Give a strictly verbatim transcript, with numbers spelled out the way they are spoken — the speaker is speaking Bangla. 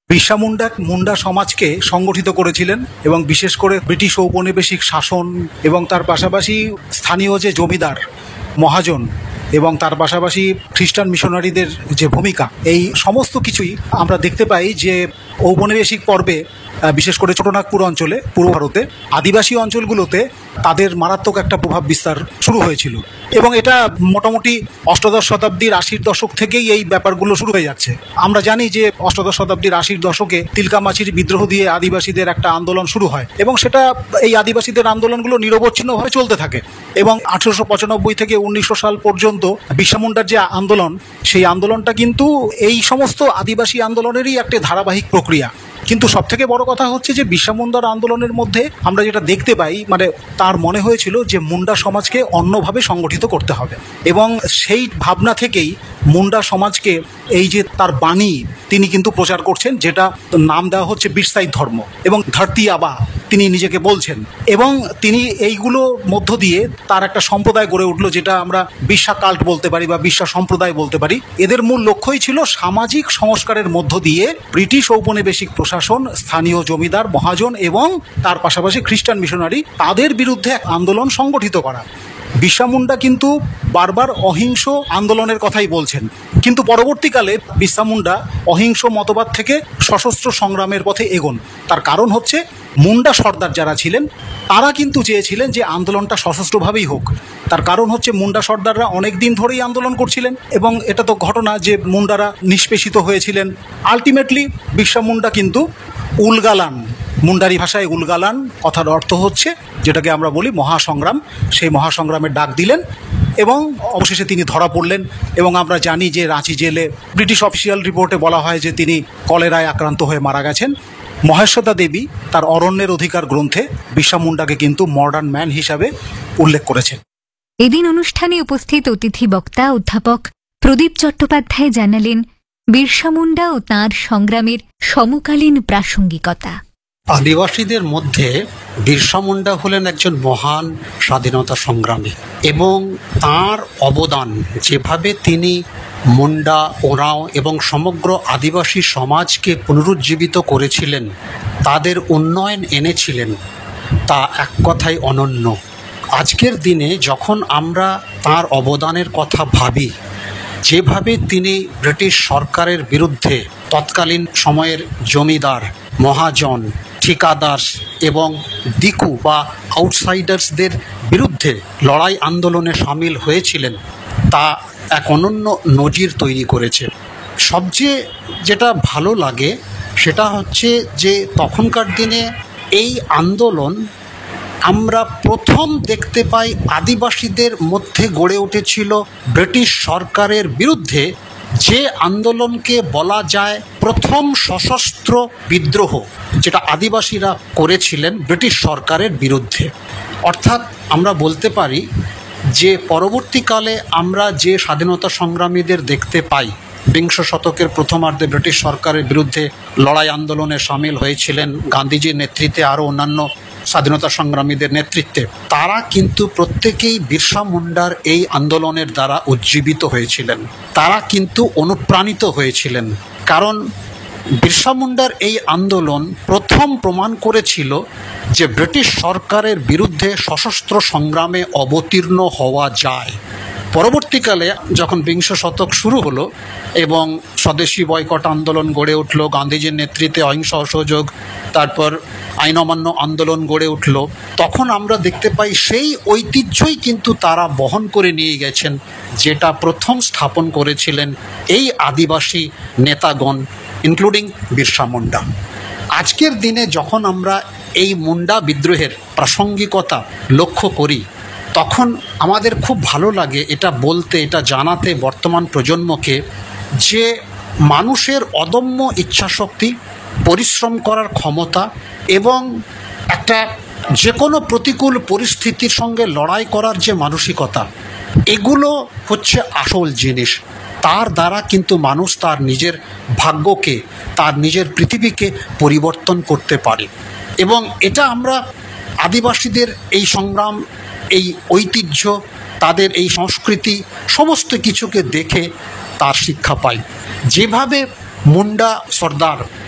বিরসা মুন্ডা মুন্ডা সমাজকে সংগঠিত করেছিলেন এবং বিশেষ করে ব্রিটিশ ঔপনিবেশিক শাসন এবং তার পাশাপাশি স্থানীয় যে জমিদার মহাজন এবং তার পাশাপাশি খ্রিস্টান মিশনারিদের যে ভূমিকা, এই সমস্ত কিছুই আমরা দেখতে পাই যে ঔপনিবেশিক পর্বে বিশেষ করে ছোটনাগপুর অঞ্চলে, পূর্ব ভারতে আদিবাসী অঞ্চলগুলোতে তাদের মারাত্মক একটা প্রভাব বিস্তার শুরু হয়েছিল এবং এটা মোটামুটি অষ্টাদশ শতাব্দীর আশির দশক থেকেই এই ব্যাপারগুলো শুরু হয়ে যাচ্ছে। আমরা জানি যে অষ্টাদশ শতাব্দীর আশির দশকে তিলকামাছির বিদ্রোহ দিয়ে আদিবাসীদের একটা আন্দোলন শুরু হয় এবং সেটা এই আদিবাসীদের আন্দোলনগুলো নিরবচ্ছিন্নভাবে চলতে থাকে এবং আঠেরোশো পঁচানব্বই থেকে উনিশশো সাল পর্যন্ত বিরসা মুন্ডার যে আন্দোলন, সেই আন্দোলনটা কিন্তু এই সমস্ত আদিবাসী আন্দোলনেরই একটা ধারাবাহিক প্রক্রিয়া। কিন্তু সব থেকে বড় কথা হচ্ছে যে বিরসা মুন্ডার আন্দোলনের মধ্যে আমরা যেটা দেখতে পাই, মানে তার মনে হয়েছিল যে মুন্ডা সমাজকে অন্যভাবে সংগঠিত করতে হবে এবং সেই ভাবনা থেকেই মুন্ডা সমাজকে এই যে তার বাণী তিনি কিন্তু প্রচার করছেন, যেটা নাম দেওয়া হচ্ছে বিরসাই ধর্ম এবং ধরতি আবা তিনি নিজেকে বলছেন এবং তিনি এইগুলো মধ্য দিয়ে তার একটা সম্প্রদায় গড়ে উঠলো, যেটা আমরা বিরসা কাল্ট বলতে পারি বা বিরসা সম্প্রদায় বলতে পারি। এদের মূল লক্ষ্যই ছিল সামাজিক সংস্কারের মধ্য দিয়ে ব্রিটিশ ঔপনিবেশিক প্রশাসন, স্থানীয় জমিদার মহাজন এবং তার পাশাপাশি খ্রিস্টান মিশনারি তাদের বিরুদ্ধে এক আন্দোলন সংগঠিত করা। বিরসা মুন্ডা কিন্তু বারবার অহিংস আন্দোলনের কথাই বলছেন, কিন্তু পরবর্তীকালে বিরসা মুন্ডা অহিংস মতবাদ থেকে সশস্ত্র সংগ্রামের পথে এগোন। তার কারণ হচ্ছে মুন্ডা সর্দার যারা ছিলেন তারা কিন্তু চেয়েছিলেন যে আন্দোলনটা সশস্ত্রভাবেই হোক। তার কারণ হচ্ছে মুন্ডা সর্দাররা অনেক দিন ধরেই আন্দোলন করছিলেন এবং এটা তো ঘটনা যে মুন্ডারা নিষ্পেষিত হয়েছিলেন। আলটিমেটলি বিরসা মুন্ডা কিন্তু উলগালান, মুন্ডারি ভাষায় উলগালান কথার অর্থ হচ্ছে যেটাকে আমরা বলি মহাসংগ্রাম, সেই মহাসংগ্রামের ডাক দিলেন এবং অবশেষে তিনি ধরা পড়লেন এবং আমরা জানি যে রাঁচি জেলে ব্রিটিশ অফিসিয়াল রিপোর্টে বলা হয় যে তিনি কলেরায় আক্রান্ত হয়ে মারা গেছেন। মহেশ্বতা দেবী তার অরণ্যের অধিকার গ্রন্থে বিরসা মুন্ডাকে কিন্তু মডার্ন ম্যান হিসাবে উল্লেখ করেছেন। এদিন অনুষ্ঠানে উপস্থিত অতিথি বক্তা অধ্যাপক প্রদীপ চট্টোপাধ্যায় জানালেন বিরসা মুন্ডা ও তাঁর সংগ্রামের সমকালীন প্রাসঙ্গিকতা। আদিবাসীদের মধ্যে বিরসা মুন্ডা হলেন একজন মহান স্বাধীনতা সংগ্রামী এবং তাঁর অবদান, যেভাবে তিনি মুন্ডা, ওরাঁও এবং সমগ্র আদিবাসী সমাজকে পুনরুজ্জীবিত করেছিলেন, তাদের উন্নয়ন এনেছিলেন, তা এক কথায় অনন্য। আজকের দিনে যখন আমরা তাঁর অবদানের কথা ভাবি, যেভাবে তিনি ব্রিটিশ সরকারের বিরুদ্ধে তৎকালীন সময়ের জমিদার, মহাজন, ঠিকাদার এবং দিকু বা আউটসাইডার্সদের বিরুদ্ধে লড়াই আন্দোলনে সামিল হয়েছিলেন, তা এক অনন্য নজির তৈরি করেছে। সবচেয়ে যেটা ভালো লাগে সেটা হচ্ছে যে তখনকার দিনে এই আন্দোলন আমরা প্রথম দেখতে পাই আদিবাসীদের মধ্যে গড়ে উঠেছিল ব্রিটিশ সরকারের বিরুদ্ধে, যে আন্দোলনকে বলা যায় প্রথম সশস্ত্র বিদ্রোহ, যেটা আদিবাসীরা করেছিলেন ব্রিটিশ সরকারের বিরুদ্ধে। অর্থাৎ আমরা বলতে পারি যে পরবর্তীকালে আমরা যে স্বাধীনতা সংগ্রামীদের দেখতে পাই, বিংশ শতকের প্রথমার্ধে ব্রিটিশ সরকারের বিরুদ্ধে লড়াই আন্দোলনে সামিল হয়েছিলেন গান্ধীজির নেতৃত্বে, আরও অন্যান্য স্বাধীনতা সংগ্রামীদের নেতৃত্বে, তারা কিন্তু প্রত্যেকেই বিরসা মুন্ডার এই আন্দোলনের দ্বারা উজ্জীবিত হয়েছিলেন, তারা কিন্তু অনুপ্রাণিত হয়েছিলেন। কারণ বিরসা মুন্ডার এই আন্দোলন প্রথম প্রমাণ করেছিল যে ব্রিটিশ সরকারের বিরুদ্ধে সশস্ত্র সংগ্রামে অবতীর্ণ হওয়া যায়। পরবর্তীকালে যখন বিংশ শতক শুরু হলো এবং স্বদেশী বয়কট আন্দোলন গড়ে উঠল, গান্ধীজির নেতৃত্বে অহিংস অসহযোগ, তারপর আইন অমান্য আন্দোলন গড়ে উঠল, তখন আমরা দেখতে পাই সেই ঐতিহ্যই কিন্তু তারা বহন করে নিয়ে গেছেন, যেটা প্রথম স্থাপন করেছিলেন এই আদিবাসী নেতাগণ, ইনক্লুডিং বিরসা মুন্ডা। আজকের দিনে যখন আমরা এই মুন্ডা বিদ্রোহের প্রাসঙ্গিকতা লক্ষ্য করি, তখন আমাদের খুব ভালো লাগে এটা বলতে, এটা জানাতে বর্তমান প্রজন্মকে যে মানুষের অদম্য ইচ্ছাশক্তি, পরিশ্রম করার ক্ষমতা এবং একটা যে কোনো প্রতিকূল পরিস্থিতির সঙ্গে লড়াই করার যে মানসিকতা, এগুলো হচ্ছে আসল জিনিস। তার দ্বারা কিন্তু মানুষ তার নিজের ভাগ্যকে, তার নিজের পৃথিবীকে পরিবর্তন করতে পারে এবং এটা আমরা আদিবাসীদের এই সংগ্রাম, এই ঐতিহ্য, তাদের এই সংস্কৃতি সমস্ত কিছুকে দেখে তার শিক্ষা পাই। যেভাবে মুন্ডা সর্দার